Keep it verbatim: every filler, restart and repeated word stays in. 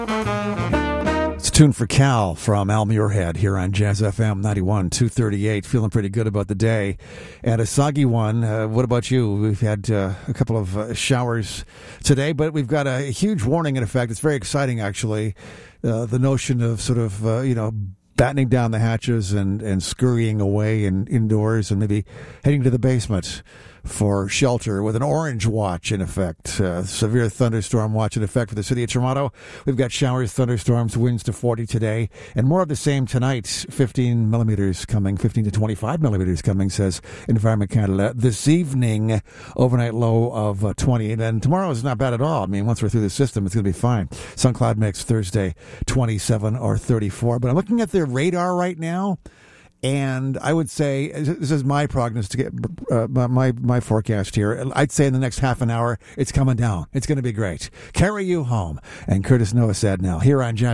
It's a tune for Cal from Al Muirhead here on Jazz F M ninety-one, two thirty-eight. Feeling pretty good about the day. And a soggy one. Uh, what about you? We've had uh, a couple of uh, showers today, but we've got a huge warning in effect. It's very exciting, actually. Uh, the notion of sort of, uh, you know, battening down the hatches and, and scurrying away and indoors and maybe heading to the basement for shelter with an orange watch in effect. Uh, severe thunderstorm watch in effect for the city of Toronto. We've got showers, thunderstorms, winds to forty today, and more of the same tonight. fifteen millimeters coming, fifteen to twenty-five millimeters coming, says Environment Canada. This evening, overnight low of uh, twenty, and then tomorrow is not bad at all. I mean, once we're through the system, it's going to be fine. Sun cloud mix Thursday, twenty-seven or thirty-four. But I'm looking at the radar right now. And I would say, this is my prognostic, uh, my my forecast here. I'd say in the next half an hour, it's coming down. It's going to be great. Carry you home. And Curtis Noah said now, here on Jazz.